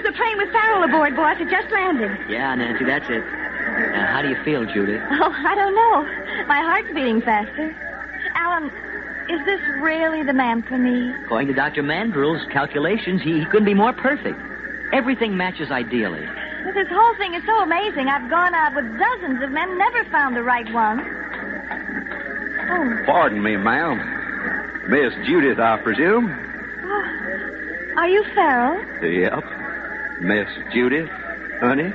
There's a plane with Farrell aboard, boss. It just landed. Yeah, Nancy, that's it. Now, how do you feel, Judith? Oh, I don't know. My heart's beating faster. Alan, is this really the man for me? According to Dr. Mandrill's calculations, he couldn't be more perfect. Everything matches ideally. But this whole thing is so amazing. I've gone out with dozens of men, never found the right one. Oh. Pardon me, ma'am. Miss Judith, I presume? Oh. Are you Farrell? Yep. Miss Judith, honey?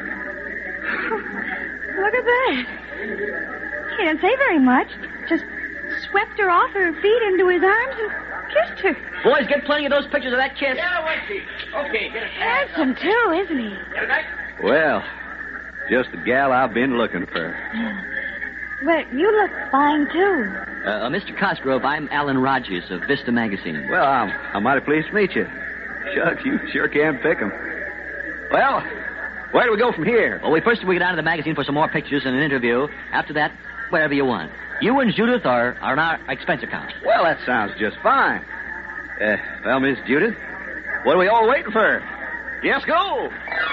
Look at that. He didn't say very much. Just swept her off her feet into his arms and kissed her. Boys, get plenty of those pictures of that kiss. Yeah, wait, Chief. Okay, get it. Handsome, too, isn't he? Get it back. Well, just the gal I've been looking for. But you look fine, too. Mr. Cosgrove, I'm Alan Rogers of Vista Magazine. Well, I'm mighty pleased to meet you. Shucks, you sure can pick 'em. Well, where do we go from here? Well, first we go down to the magazine for some more pictures and an interview. After that, wherever you want. You and Judith are on our expense account. Well, that sounds just fine. Well, Miss Judith, what are we all waiting for? Yes, go!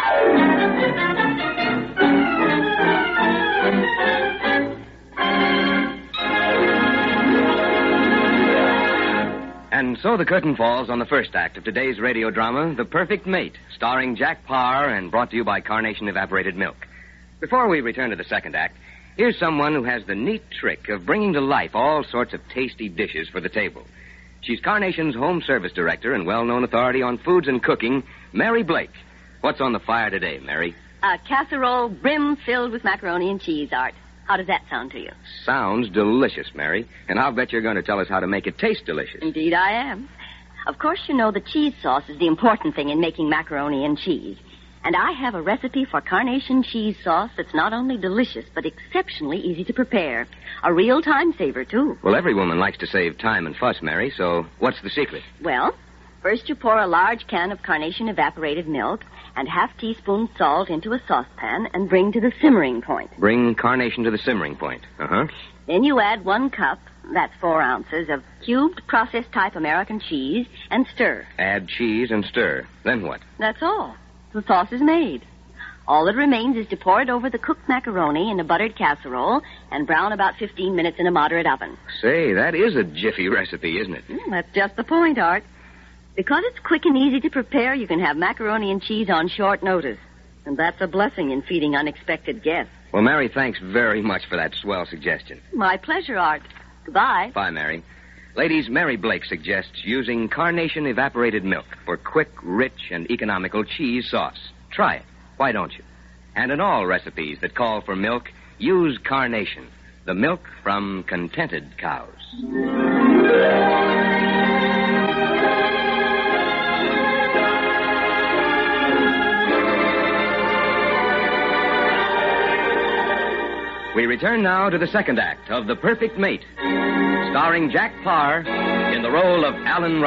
And so the curtain falls on the first act of today's radio drama, The Perfect Mate, starring Jack Parr and brought to you by Carnation Evaporated Milk. Before we return to the second act, here's someone who has the neat trick of bringing to life all sorts of tasty dishes for the table. She's Carnation's home service director and well-known authority on foods and cooking, Mary Blake. What's on the fire today, Mary? A casserole brim-filled with macaroni and cheese, Art. How does that sound to you? Sounds delicious, Mary. And I'll bet you're going to tell us how to make it taste delicious. Indeed I am. Of course, you know the cheese sauce is the important thing in making macaroni and cheese. And I have a recipe for Carnation cheese sauce that's not only delicious, but exceptionally easy to prepare. A real time saver, too. Well, every woman likes to save time and fuss, Mary, so what's the secret? Well, first you pour a large can of Carnation evaporated milk and half-teaspoon salt into a saucepan and bring to the simmering point. Bring Carnation to the simmering point. Uh-huh. Then you add 1 cup, that's 4 ounces, of cubed processed-type American cheese and stir. Add cheese and stir. Then what? That's all. The sauce is made. All that remains is to pour it over the cooked macaroni in a buttered casserole and brown about 15 minutes in a moderate oven. Say, that is a jiffy recipe, isn't it? That's just the point, Art. Because it's quick and easy to prepare, you can have macaroni and cheese on short notice. And that's a blessing in feeding unexpected guests. Well, Mary, thanks very much for that swell suggestion. My pleasure, Art. Goodbye. Bye, Mary. Ladies, Mary Blake suggests using Carnation evaporated milk for quick, rich, and economical cheese sauce. Try it. Why don't you? And in all recipes that call for milk, use Carnation, the milk from contented cows. We return now to the second act of The Perfect Mate, starring Jack Parr in the role of Alan